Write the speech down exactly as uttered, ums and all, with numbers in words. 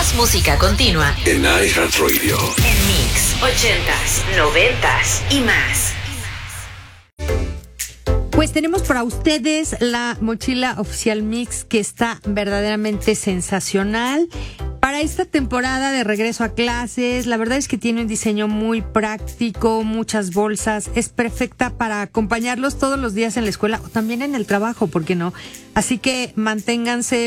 Más música continua en iHeartRadio. En Mix, ochentas, noventas y más. Pues tenemos para ustedes la mochila oficial Mix, que está verdaderamente sensacional. Para esta temporada de regreso a clases, la verdad es que tiene un diseño muy práctico, muchas bolsas, es perfecta para acompañarlos todos los días en la escuela o también en el trabajo, ¿por qué no? Así que manténganse